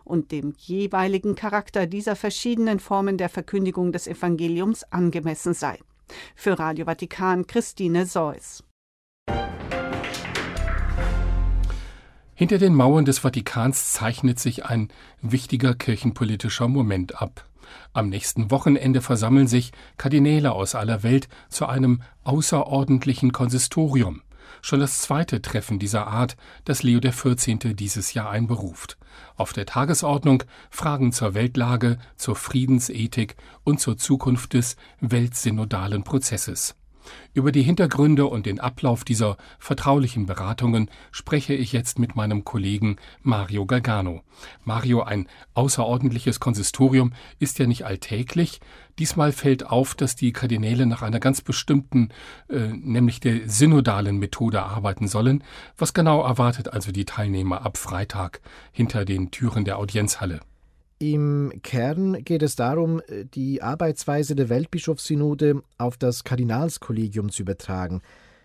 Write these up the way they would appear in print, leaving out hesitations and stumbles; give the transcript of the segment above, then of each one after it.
und dem jeweiligen Charakter dieser verschiedenen Formen der Verkündigung des Evangeliums angemessen sei. Für Radio Vatikan Christine Seuss. Hinter den Mauern des Vatikans zeichnet sich ein wichtiger kirchenpolitischer Moment ab. Am nächsten Wochenende versammeln sich Kardinäle aus aller Welt zu einem außerordentlichen Konsistorium. Schon das zweite Treffen dieser Art, das Leo XIV. Dieses Jahr einberuft. Auf der Tagesordnung Fragen zur Weltlage, zur Friedensethik und zur Zukunft des weltsynodalen Prozesses. Über die Hintergründe und den Ablauf dieser vertraulichen Beratungen spreche ich jetzt mit meinem Kollegen Mario Gargano. Mario, ein außerordentliches Konsistorium ist ja nicht alltäglich. Diesmal fällt auf, dass die Kardinäle nach einer ganz bestimmten, nämlich der synodalen Methode arbeiten sollen. Was genau erwartet also die Teilnehmer ab Freitag hinter den Türen der Audienzhalle? Im Kern geht es darum, die Arbeitsweise der Weltbischofssynode auf das Kardinalskollegium zu übertragen.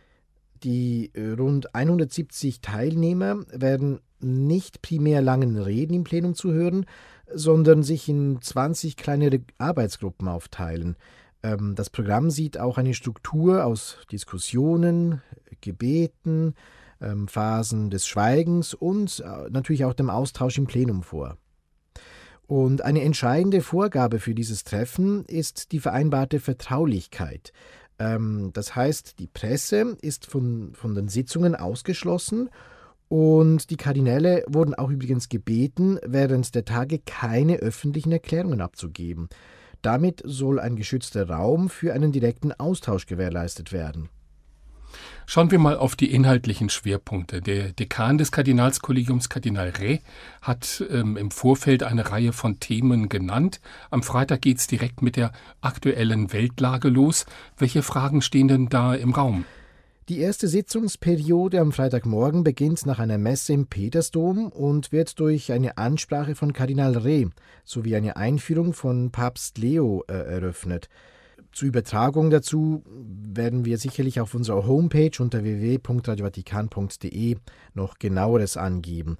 Die rund 170 Teilnehmer werden nicht primär langen Reden im Plenum zu hören, sondern sich in 20 kleinere Arbeitsgruppen aufteilen. Das Programm sieht auch eine Struktur aus Diskussionen, Gebeten, Phasen des Schweigens und natürlich auch dem Austausch im Plenum vor. Und eine entscheidende Vorgabe für dieses Treffen ist die vereinbarte Vertraulichkeit. Das heißt, die Presse ist von den Sitzungen ausgeschlossen und die Kardinäle wurden auch übrigens gebeten, während der Tage keine öffentlichen Erklärungen abzugeben. Damit soll ein geschützter Raum für einen direkten Austausch gewährleistet werden. Schauen wir mal auf die inhaltlichen Schwerpunkte. Der Dekan des Kardinalskollegiums, Kardinal Re, hat im Vorfeld eine Reihe von Themen genannt. Am Freitag geht es direkt mit der aktuellen Weltlage los. Welche Fragen stehen denn da im Raum? Die erste Sitzungsperiode am Freitagmorgen beginnt nach einer Messe im Petersdom und wird durch eine Ansprache von Kardinal Re sowie eine Einführung von Papst Leo eröffnet. Zur Übertragung dazu werden wir sicherlich auf unserer Homepage unter www.radiovatikan.de noch Genaueres angeben.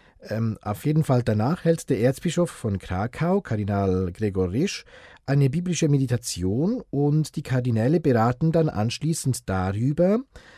Auf jeden Fall danach hält der Erzbischof von Krakau, Kardinal Gregor Risch, eine biblische Meditation und die Kardinäle beraten dann anschließend darüber,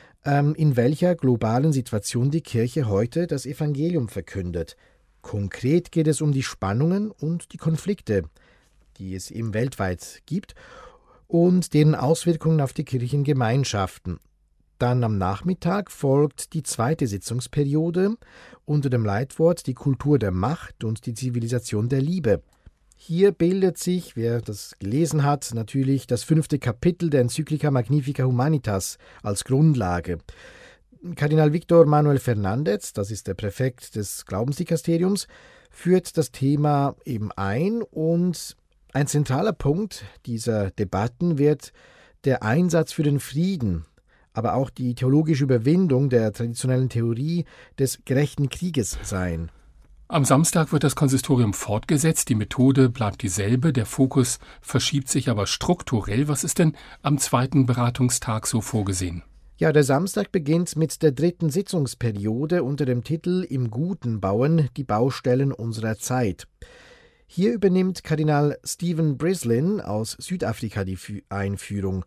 in welcher globalen Situation die Kirche heute das Evangelium verkündet. Konkret geht es um die Spannungen und die Konflikte, die es eben weltweit gibt, und deren Auswirkungen auf die Kirchengemeinschaften. Dann am Nachmittag folgt die zweite Sitzungsperiode unter dem Leitwort Die Kultur der Macht und die Zivilisation der Liebe. Hier bildet sich, wer das gelesen hat, natürlich das 5. Kapitel der Enzyklika Magnifica Humanitas als Grundlage. Kardinal Victor Manuel Fernández, das ist der Präfekt des Glaubensdikasteriums, führt das Thema eben ein und ein zentraler Punkt dieser Debatten wird der Einsatz für den Frieden, aber auch die theologische Überwindung der traditionellen Theorie des gerechten Krieges sein. Am Samstag wird das Konsistorium fortgesetzt, die Methode bleibt dieselbe, der Fokus verschiebt sich aber strukturell. Was ist denn am zweiten Beratungstag so vorgesehen? Ja, der Samstag beginnt mit der dritten Sitzungsperiode unter dem Titel Im Guten bauen, die Baustellen unserer Zeit. Hier übernimmt Kardinal Stephen Brislin aus Südafrika die Einführung,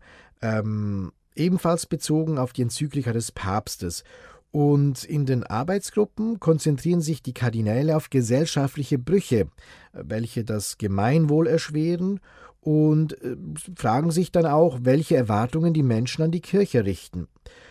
ebenfalls bezogen auf die Enzyklika des Papstes. Und in den Arbeitsgruppen konzentrieren sich die Kardinäle auf gesellschaftliche Brüche, welche das Gemeinwohl erschweren und fragen sich dann auch, welche Erwartungen die Menschen an die Kirche richten.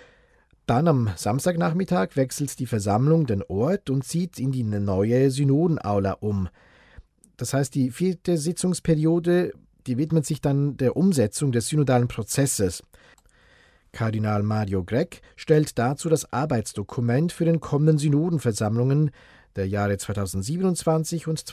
Dann am Samstagnachmittag wechselt die Versammlung den Ort und zieht in die neue Synodenaula um. Das heißt, die vierte Sitzungsperiode, die widmet sich dann der Umsetzung des synodalen Prozesses. Kardinal Mario Grech stellt dazu das Arbeitsdokument für den kommenden Synodenversammlungen der Jahre 2027 und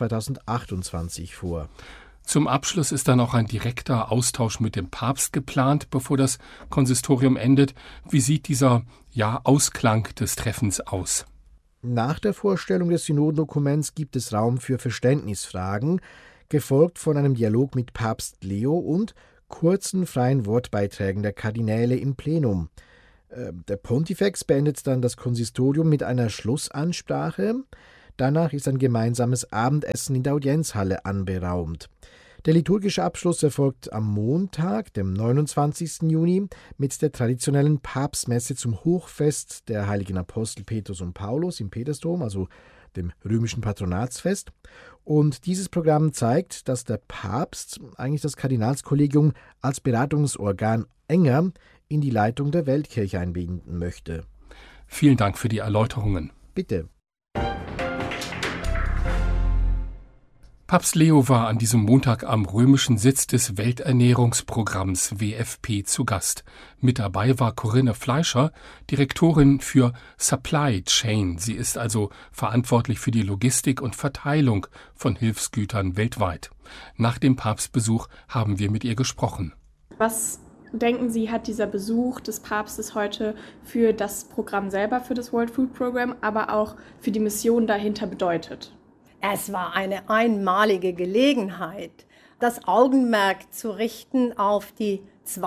2028 vor. Zum Abschluss ist dann auch ein direkter Austausch mit dem Papst geplant, bevor das Konsistorium endet. Wie sieht dieser Ausklang des Treffens aus? Nach der Vorstellung des Synodendokuments gibt es Raum für Verständnisfragen, gefolgt von einem Dialog mit Papst Leo und kurzen freien Wortbeiträgen der Kardinäle im Plenum. Der Pontifex beendet dann das Konsistorium mit einer Schlussansprache. Danach ist ein gemeinsames Abendessen in der Audienzhalle anberaumt. Der liturgische Abschluss erfolgt am Montag, dem 29. Juni, mit der traditionellen Papstmesse zum Hochfest der heiligen Apostel Petrus und Paulus im Petersdom, also dem römischen Patronatsfest. Und dieses Programm zeigt, dass der Papst eigentlich das Kardinalskollegium als Beratungsorgan enger in die Leitung der Weltkirche einbinden möchte. Vielen Dank für die Erläuterungen. Bitte. Papst Leo war an diesem Montag am römischen Sitz des Welternährungsprogramms WFP zu Gast. Mit dabei war Corinne Fleischer, Direktorin für Supply Chain. Sie ist also verantwortlich für die Logistik und Verteilung von Hilfsgütern weltweit. Nach dem Papstbesuch haben wir mit ihr gesprochen. Was denken Sie, hat dieser Besuch des Papstes heute für das Programm selber, für das World Food Program, aber auch für die Mission dahinter bedeutet? Es war eine einmalige Gelegenheit, das Augenmerk zu richten auf die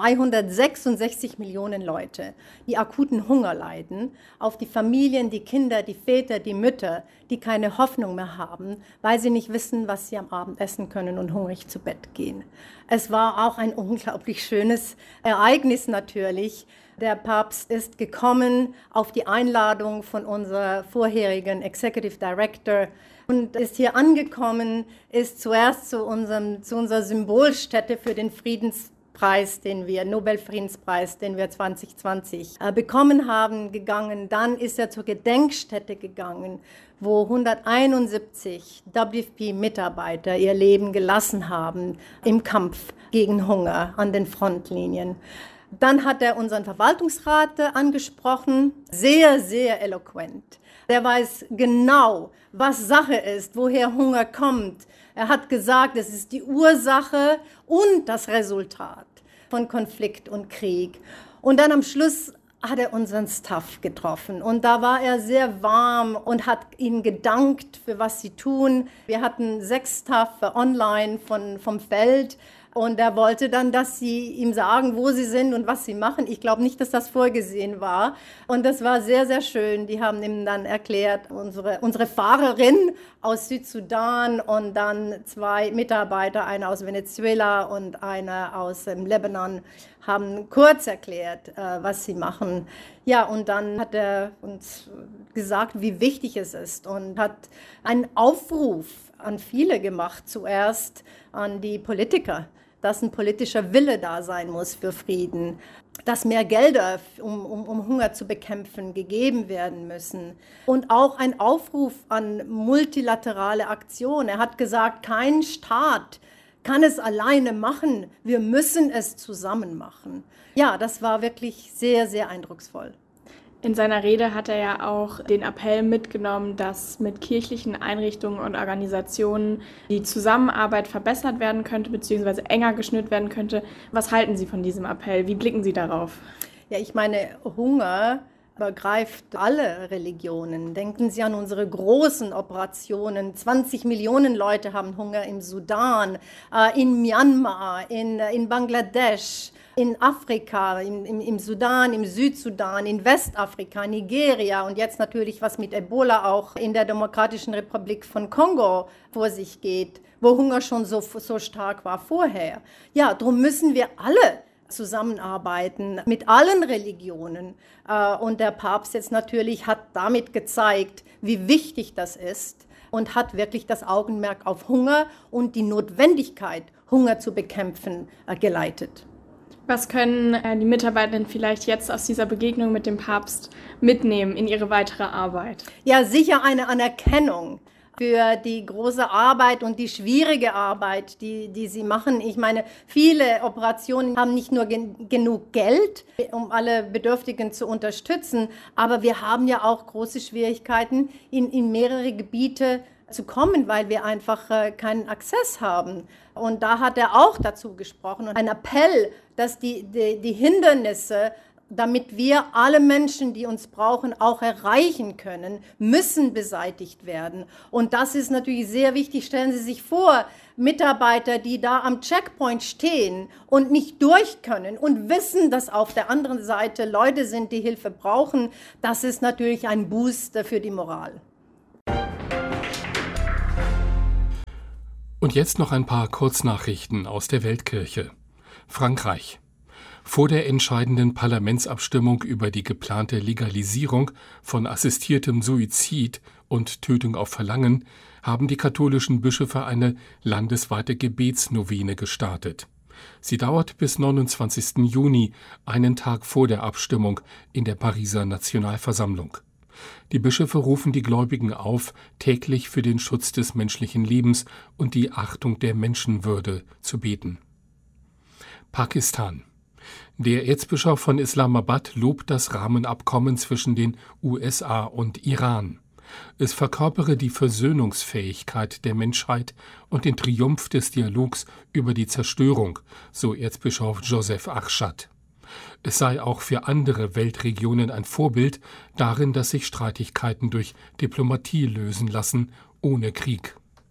266 Millionen Leute, die akuten Hunger leiden, auf die Familien, die Kinder, die Väter, die Mütter, die keine Hoffnung mehr haben, weil sie nicht wissen, was sie am Abend essen können und hungrig zu Bett gehen. Es war auch ein unglaublich schönes Ereignis natürlich. Der Papst ist gekommen auf die Einladung von unserer vorherigen Executive Director und ist hier angekommen, ist zuerst zu unserer Symbolstätte für den Friedenspreis, Nobelfriedenspreis, den wir 2020 bekommen haben, gegangen. Dann ist er zur Gedenkstätte gegangen, wo 171 WFP-Mitarbeiter ihr Leben gelassen haben im Kampf gegen Hunger an den Frontlinien. Dann hat er unseren Verwaltungsrat angesprochen, sehr, sehr eloquent. Der weiß genau, was Sache ist, woher Hunger kommt. Er hat gesagt, es ist die Ursache und das Resultat von Konflikt und Krieg. Und dann am Schluss hat er unseren Staff getroffen und da war er sehr warm und hat ihnen gedankt, für was sie tun. Wir hatten 6 Staff online vom Feld. Und er wollte dann, dass sie ihm sagen, wo sie sind und was sie machen. Ich glaube nicht, dass das vorgesehen war. Und das war sehr, sehr schön. Die haben ihm dann erklärt, unsere Fahrerin aus Südsudan und dann 2 Mitarbeiter, einer aus Venezuela und einer aus dem Lebanon, haben kurz erklärt, was sie machen. Ja, und dann hat er uns gesagt, wie wichtig es ist und hat einen Aufruf an viele gemacht, zuerst an die Politiker, dass ein politischer Wille da sein muss für Frieden, dass mehr Gelder, um Hunger zu bekämpfen, gegeben werden müssen. Und auch ein Aufruf an multilaterale Aktion. Er hat gesagt, kein Staat kann es alleine machen, wir müssen es zusammen machen. Ja, das war wirklich sehr, sehr eindrucksvoll. In seiner Rede hat er ja auch den Appell mitgenommen, dass mit kirchlichen Einrichtungen und Organisationen die Zusammenarbeit verbessert werden könnte, beziehungsweise enger geschnürt werden könnte. Was halten Sie von diesem Appell? Wie blicken Sie darauf? Ja, ich meine, Hunger übergreift alle Religionen. Denken Sie an unsere großen Operationen. 20 Millionen Leute haben Hunger im Sudan, in Myanmar, in Bangladesch, in Afrika, im Sudan, im Südsudan, in Westafrika, Nigeria und jetzt natürlich, was mit Ebola auch in der Demokratischen Republik von Kongo vor sich geht, wo Hunger schon so stark war vorher. Ja, darum müssen wir alle zusammenarbeiten mit allen Religionen. Und der Papst jetzt natürlich hat damit gezeigt, wie wichtig das ist und hat wirklich das Augenmerk auf Hunger und die Notwendigkeit, Hunger zu bekämpfen, geleitet. Was können die Mitarbeitenden vielleicht jetzt aus dieser Begegnung mit dem Papst mitnehmen in ihre weitere Arbeit? Ja, sicher eine Anerkennung für die große Arbeit und die schwierige Arbeit, die sie machen. Ich meine, viele Operationen haben nicht nur genug Geld, um alle Bedürftigen zu unterstützen, aber wir haben ja auch große Schwierigkeiten, in mehrere Gebiete zu kommen, weil wir einfach keinen Access haben. Und da hat er auch dazu gesprochen und ein Appell, dass die Hindernisse, damit wir alle Menschen, die uns brauchen, auch erreichen können, müssen beseitigt werden. Und das ist natürlich sehr wichtig. Stellen Sie sich vor, Mitarbeiter, die da am Checkpoint stehen und nicht durch können und wissen, dass auf der anderen Seite Leute sind, die Hilfe brauchen. Das ist natürlich ein Boost für die Moral. Und jetzt noch ein paar Kurznachrichten aus der Weltkirche. Frankreich. Vor der entscheidenden Parlamentsabstimmung über die geplante Legalisierung von assistiertem Suizid und Tötung auf Verlangen haben die katholischen Bischöfe eine landesweite Gebetsnovene gestartet. Sie dauert bis 29. Juni, einen Tag vor der Abstimmung in der Pariser Nationalversammlung. Die Bischöfe rufen die Gläubigen auf, täglich für den Schutz des menschlichen Lebens und die Achtung der Menschenwürde zu beten. Pakistan. Der Erzbischof von Islamabad lobt das Rahmenabkommen zwischen den USA und Iran. Es verkörpere die Versöhnungsfähigkeit der Menschheit und den Triumph des Dialogs über die Zerstörung, so Erzbischof Joseph Arshad. Es sei auch für andere Weltregionen ein Vorbild darin, dass sich Streitigkeiten durch Diplomatie lösen lassen, ohne Krieg.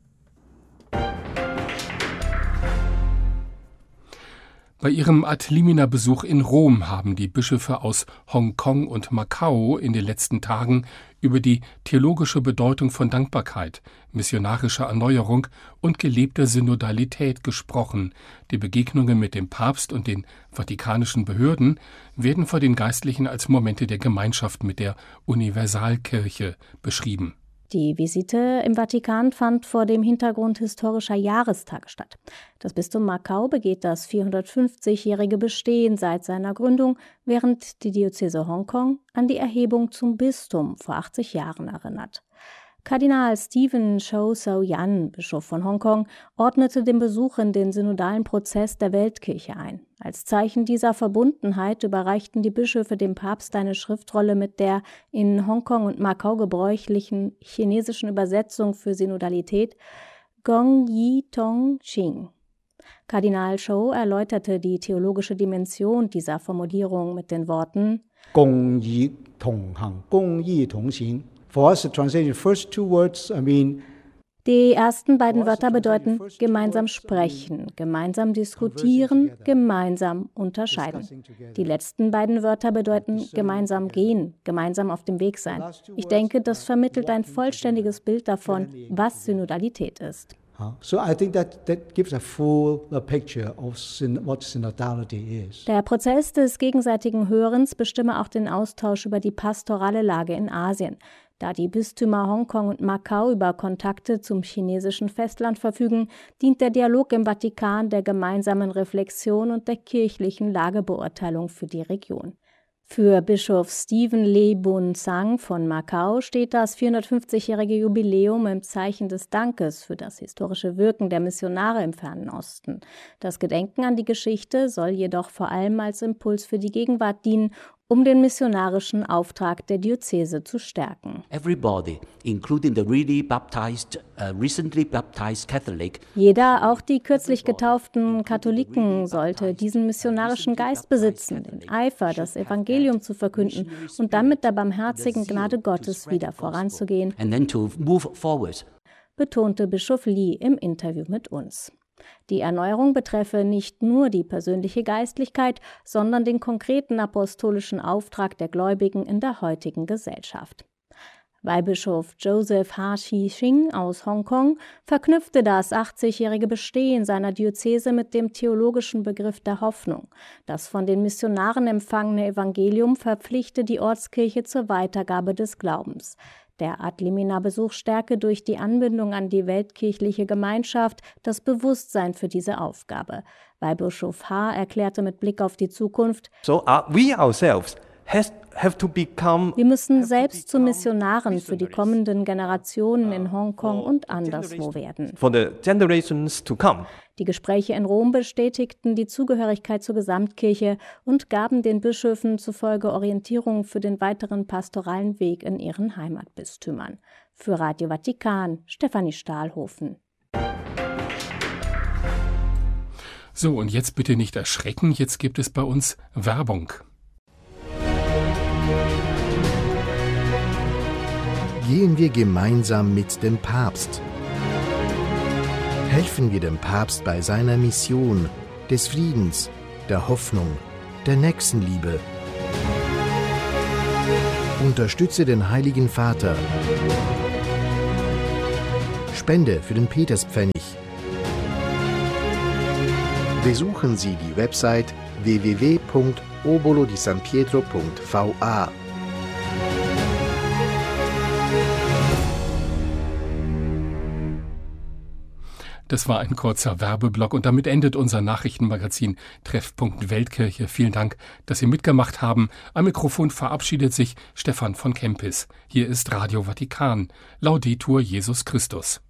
Bei ihrem Ad-Limina-Besuch in Rom haben die Bischöfe aus Hongkong und Macau in den letzten Tagen über die theologische Bedeutung von Dankbarkeit, missionarischer Erneuerung und gelebter Synodalität gesprochen. Die Begegnungen mit dem Papst und den vatikanischen Behörden werden vor den Geistlichen als Momente der Gemeinschaft mit der Universalkirche beschrieben. Die Visite im Vatikan fand vor dem Hintergrund historischer Jahrestage statt. Das Bistum Macau begeht das 450-jährige Bestehen seit seiner Gründung, während die Diözese Hongkong an die Erhebung zum Bistum vor 80 Jahren erinnert. Kardinal Stephen Chow So-Yan, Bischof von Hongkong, ordnete den Besuch in den synodalen Prozess der Weltkirche ein. Als Zeichen dieser Verbundenheit überreichten die Bischöfe dem Papst eine Schriftrolle mit der in Hongkong und Macau gebräuchlichen chinesischen Übersetzung für Synodalität Gong Yi Tong Xing. Kardinal Chow erläuterte die theologische Dimension dieser Formulierung mit den Worten Gong Yi Tong Hang, Gong Yi Tong Xing. For us, the translation, first two words, die ersten beiden Wörter bedeuten gemeinsam sprechen, gemeinsam diskutieren, gemeinsam unterscheiden. Die letzten beiden Wörter bedeuten gemeinsam gehen, gemeinsam auf dem Weg sein. Ich denke, das vermittelt ein vollständiges Bild davon, was Synodalität ist. So I think that gives a full picture of what synodality is. Der Prozess des gegenseitigen Hörens bestimme auch den Austausch über die pastorale Lage in Asien. Da die Bistümer Hongkong und Macau über Kontakte zum chinesischen Festland verfügen, dient der Dialog im Vatikan der gemeinsamen Reflexion und der kirchlichen Lagebeurteilung für die Region. Für Bischof Stephen Le Bun Sang von Macau steht das 450-jährige Jubiläum im Zeichen des Dankes für das historische Wirken der Missionare im Fernen Osten. Das Gedenken an die Geschichte soll jedoch vor allem als Impuls für die Gegenwart dienen, um den missionarischen Auftrag der Diözese zu stärken. Everybody, including the recently baptized Catholic. Jeder, auch die kürzlich getauften Katholiken, sollte diesen missionarischen Geist besitzen, den Eifer, das Evangelium zu verkünden und dann mit der barmherzigen Gnade Gottes wieder voranzugehen, And then to move forward. betonte Bischof Li im Interview mit uns. Die Erneuerung betreffe nicht nur die persönliche Geistlichkeit, sondern den konkreten apostolischen Auftrag der Gläubigen in der heutigen Gesellschaft. Weihbischof Joseph Ha-Chi-Ching aus Hongkong verknüpfte das 80-jährige Bestehen seiner Diözese mit dem theologischen Begriff der Hoffnung. Das von den Missionaren empfangene Evangelium verpflichte die Ortskirche zur Weitergabe des Glaubens. Der Ad-Limina-Besuch stärke durch die Anbindung an die weltkirchliche Gemeinschaft das Bewusstsein für diese Aufgabe. Weihbischof Ha erklärte mit Blick auf die Zukunft: we ourselves Wir müssen selbst zu Missionaren für die kommenden Generationen in Hongkong und anderswo werden. For the generations to come. Die Gespräche in Rom bestätigten die Zugehörigkeit zur Gesamtkirche und gaben den Bischöfen zufolge Orientierung für den weiteren pastoralen Weg in ihren Heimatbistümern. Für Radio Vatikan, Stefanie Stahlhofen. So, und jetzt bitte nicht erschrecken, jetzt gibt es bei uns Werbung. Gehen wir gemeinsam mit dem Papst. Helfen wir dem Papst bei seiner Mission des Friedens, der Hoffnung, der Nächstenliebe. Unterstütze den Heiligen Vater. Spende für den Peterspfennig. Besuchen Sie die Website www.obolodisanpietro.va. Das war ein kurzer Werbeblock und damit endet unser Nachrichtenmagazin Treffpunkt Weltkirche. Vielen Dank, dass Sie mitgemacht haben. Am Mikrofon verabschiedet sich Stefan von Kempis. Hier ist Radio Vatikan. Laudetur Jesus Christus.